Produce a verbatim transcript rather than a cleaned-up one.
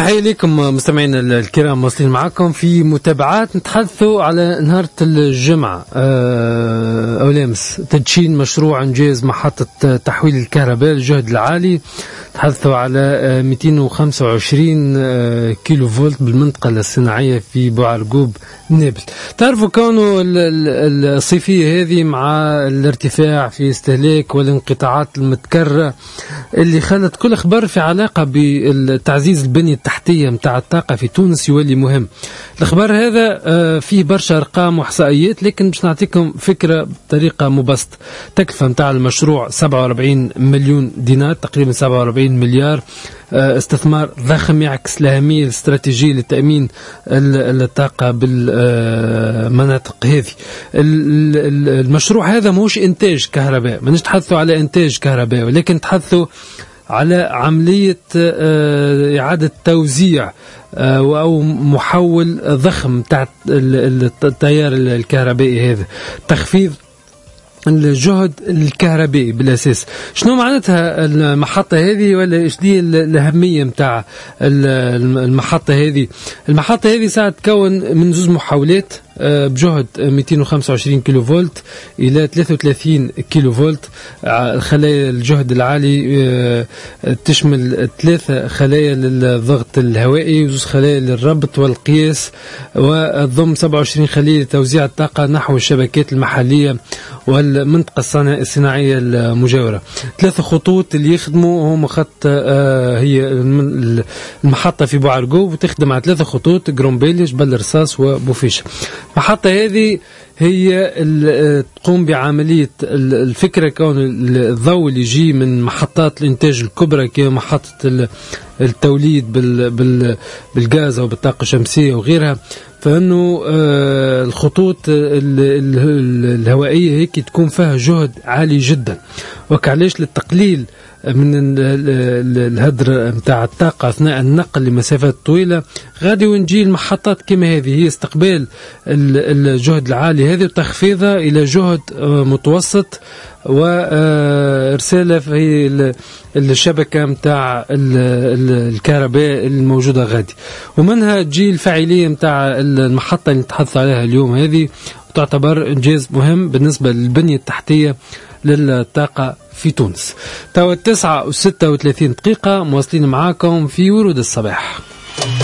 تحية لكم مستمعينا الكرام، واصلين معكم في متابعات نتحدثوا على نهار الجمعة أو لامس تدشين مشروع إنجاز محطة تحويل الكهرباء الجهد العالي. تحدثوا على مئتين وخمسة وعشرين كيلو فولت بالمنطقة الصناعية في بوعرقوب نابل. تعرفوا كونه الصيفية هذه مع الارتفاع في استهلاك والانقطاعات المتكررة اللي خلت كل اخبار في علاقة بتعزيز البنية التحتية متاع الطاقة في تونس يولي مهم. الاخبار هذا فيه برشا ارقام واحصائيات، لكن باش نعطيكم فكرة بطريقة مبسطة. تكلفة متاع المشروع سبعة وأربعين مليون دينار، تقريبا سبعة وأربعين مليار. استثمار ضخم يعكس الأهمية الاستراتيجية لتأمين الطاقة بالمناطق هذه. المشروع هذا مش إنتاج كهرباء، ما نتحدثوا على إنتاج كهرباء، ولكن تحدثوا على عملية إعادة توزيع أو محول ضخم تحت التيار الكهربائي هذا، تخفيض الجهد الكهربائي بالأساس. شنو معناتها المحطة هذه ولا إيش دي الأهمية متاع المحطة هذه؟ المحطة هذه ساعة تكون من زوج محاولات بجهد مئتين وخمسة وعشرين كيلو فولت إلى ثلاثة وثلاثين كيلو فولت. خلايا الجهد العالي تشمل ثلاثة خلايا للضغط الهوائي وزوج خلايا للربط والقياس، وتضم سبعة وعشرين خلية لتوزيع الطاقة نحو الشبكات المحلية والمنطقة الصناعية المجاورة. ثلاثة خطوط اللي يخدموا هم خط هي المحطة في بوعرقوب وتخدم على ثلاثة خطوط: جرومبيلي، جبل الرصاص، وبوفيش. المحطة هذه هي تقوم بعملية الفكرة كون الضوء اللي يجي من محطات الإنتاج الكبرى كمحطة التوليد بالغاز أو بالطاقة الشمسية وغيرها، فإنه الخطوط الهوائية هيك تكون فيها جهد عالي جدا. وكعليش للتقليل من الهدر متاع الطاقة أثناء النقل لمسافات طويلة، غادي ونجي المحطات كما هذه هي استقبال الجهد العالي هذه وتخفيضها إلى جهد متوسط وإرسالها في الشبكة متاع الكهرباء الموجودة غادي. ومنها تجي الفاعلية متاع المحطة اللي نتحدث عليها اليوم هذه، وتعتبر إنجاز مهم بالنسبة للبنية التحتية للطاقة في تونس. توا التسعة وستة وثلاثين دقيقة، مواصلين معاكم في ورود الصباح.